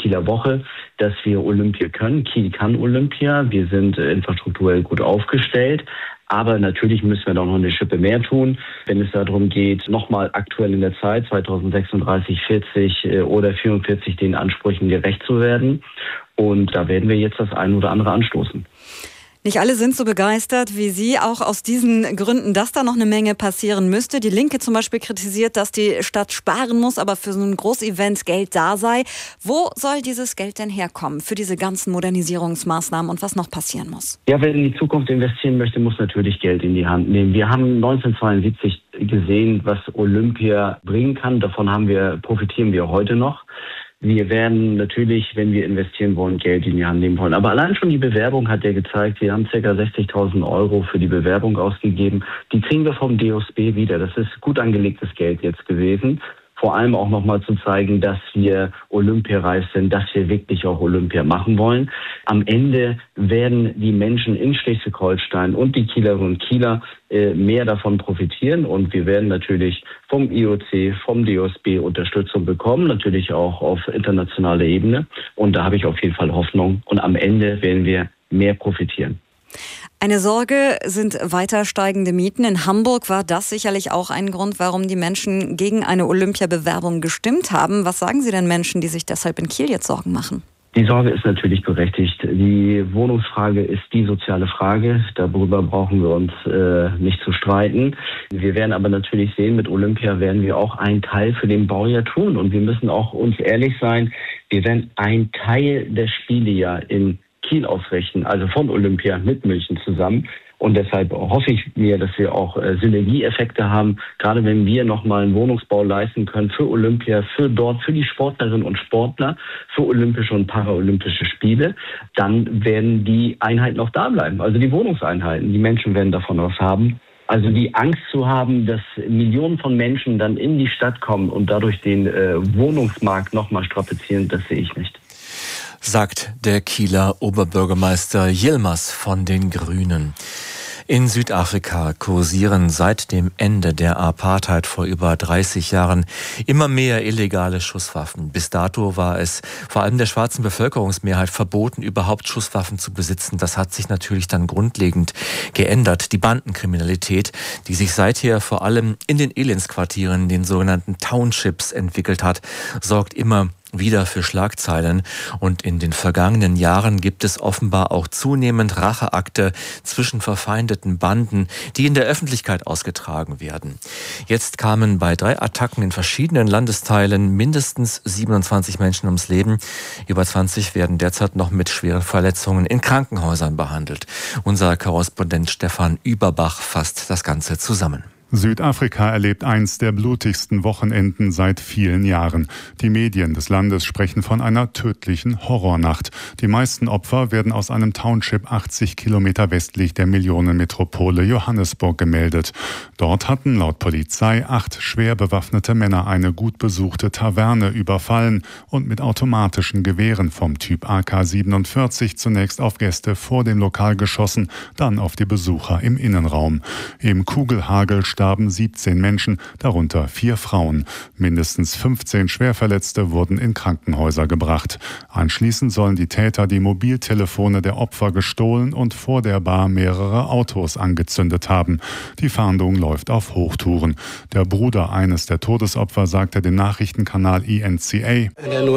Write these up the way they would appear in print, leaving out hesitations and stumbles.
Kieler Woche, dass wir Olympia können. Kiel kann Olympia. Wir sind infrastrukturell gut aufgestellt. Aber natürlich müssen wir doch noch eine Schippe mehr tun, wenn es darum geht, nochmal aktuell in der Zeit 2036, 40 oder 44 den Ansprüchen gerecht zu werden. Und da werden wir jetzt das eine oder andere anstoßen. Nicht alle sind so begeistert wie Sie, auch aus diesen Gründen, dass da noch eine Menge passieren müsste. Die Linke zum Beispiel kritisiert, dass die Stadt sparen muss, aber für so ein Großevent Geld da sei. Wo soll dieses Geld denn herkommen für diese ganzen Modernisierungsmaßnahmen und was noch passieren muss? Ja, wer in die Zukunft investieren möchte, muss natürlich Geld in die Hand nehmen. Wir haben 1972 gesehen, was Olympia bringen kann. Davon profitieren wir heute noch. Wir werden natürlich, wenn wir investieren wollen, Geld in die Hand nehmen wollen. Aber allein schon die Bewerbung hat ja gezeigt, wir haben ca. 60.000 € für die Bewerbung ausgegeben. Die kriegen wir vom DOSB wieder. Das ist gut angelegtes Geld jetzt gewesen. Vor allem auch nochmal zu zeigen, dass wir olympiareif sind, dass wir wirklich auch Olympia machen wollen. Am Ende werden die Menschen in Schleswig-Holstein und die Kielerinnen und Kieler mehr davon profitieren. Und wir werden natürlich vom IOC, vom DOSB Unterstützung bekommen, natürlich auch auf internationaler Ebene. Und da habe ich auf jeden Fall Hoffnung. Und am Ende werden wir mehr profitieren. Eine Sorge sind weiter steigende Mieten. In Hamburg war das sicherlich auch ein Grund, warum die Menschen gegen eine Olympiabewerbung gestimmt haben. Was sagen Sie denn Menschen, die sich deshalb in Kiel jetzt Sorgen machen? Die Sorge ist natürlich berechtigt. Die Wohnungsfrage ist die soziale Frage. Darüber brauchen wir uns nicht zu streiten. Wir werden aber natürlich sehen, mit Olympia werden wir auch einen Teil für den Baujahr tun. Und wir müssen auch uns ehrlich sein, wir werden einen Teil der Spiele ja in Kiel ausrichten, also von Olympia mit München zusammen. Und deshalb hoffe ich mir, dass wir auch Synergieeffekte haben, gerade wenn wir nochmal einen Wohnungsbau leisten können für Olympia, für die Sportlerinnen und Sportler, für Olympische und Paralympische Spiele, dann werden die Einheiten auch da bleiben, also die Wohnungseinheiten. Die Menschen werden davon was haben. Also die Angst zu haben, dass Millionen von Menschen dann in die Stadt kommen und dadurch den Wohnungsmarkt nochmal strapazieren, das sehe ich nicht. Sagt der Kieler Oberbürgermeister Yilmaz von den Grünen. In Südafrika kursieren seit dem Ende der Apartheid vor über 30 Jahren immer mehr illegale Schusswaffen. Bis dato war es vor allem der schwarzen Bevölkerungsmehrheit verboten, überhaupt Schusswaffen zu besitzen. Das hat sich natürlich dann grundlegend geändert. Die Bandenkriminalität, die sich seither vor allem in den Elendsquartieren, den sogenannten Townships, entwickelt hat, sorgt immer wieder für Schlagzeilen. Und in den vergangenen Jahren gibt es offenbar auch zunehmend Racheakte zwischen verfeindeten Banden, die in der Öffentlichkeit ausgetragen werden. Jetzt kamen bei 3 Attacken in verschiedenen Landesteilen mindestens 27 Menschen ums Leben. Über 20 werden derzeit noch mit schweren Verletzungen in Krankenhäusern behandelt. Unser Korrespondent Stefan Überbach fasst das Ganze zusammen. Südafrika erlebt eins der blutigsten Wochenenden seit vielen Jahren. Die Medien des Landes sprechen von einer tödlichen Horrornacht. Die meisten Opfer werden aus einem Township 80 Kilometer westlich der Millionenmetropole Johannesburg gemeldet. Dort hatten laut Polizei 8 schwer bewaffnete Männer eine gut besuchte Taverne überfallen und mit automatischen Gewehren vom Typ AK-47 zunächst auf Gäste vor dem Lokal geschossen, dann auf die Besucher im Innenraum. Im Kugelhagel starben 17 Menschen, darunter 4 Frauen. Mindestens 15 Schwerverletzte wurden in Krankenhäuser gebracht. Anschließend sollen die Täter die Mobiltelefone der Opfer gestohlen und vor der Bar mehrere Autos angezündet haben. Die Fahndung läuft auf Hochtouren. Der Bruder eines der Todesopfer sagte dem Nachrichtenkanal ENCA: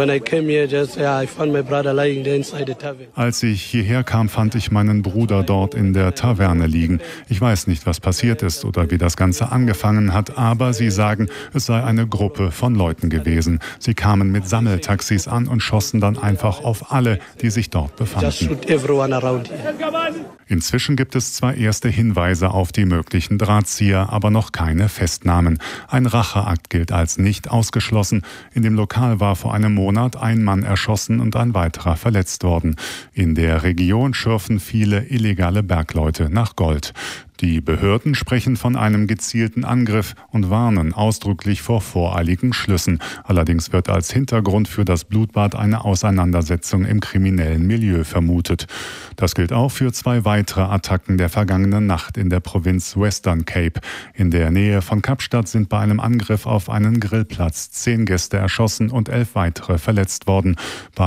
Als ich hierher kam, fand ich meinen Bruder dort in der Taverne liegen. Ich weiß nicht, was passiert ist oder wie das Ganze angefangen hat, aber sie sagen, es sei eine Gruppe von Leuten gewesen. Sie kamen mit Sammeltaxis an und schossen dann einfach auf alle, die sich dort befanden. Inzwischen gibt es zwar erste Hinweise auf die möglichen Drahtzieher, aber noch keine Festnahmen. Ein Racheakt gilt als nicht ausgeschlossen. In dem Lokal war vor einem Monat ein Mann erschossen und ein weiterer verletzt worden. In der Region schürfen viele illegale Bergleute nach Gold. Die Behörden sprechen von einem gezielten Angriff und warnen ausdrücklich vor voreiligen Schlüssen. Allerdings wird als Hintergrund für das Blutbad eine Auseinandersetzung im kriminellen Milieu vermutet. Das gilt auch für 2 weitere Attacken der vergangenen Nacht in der Provinz Western Cape. In der Nähe von Kapstadt sind bei einem Angriff auf einen Grillplatz 10 Gäste erschossen und 11 weitere verletzt worden.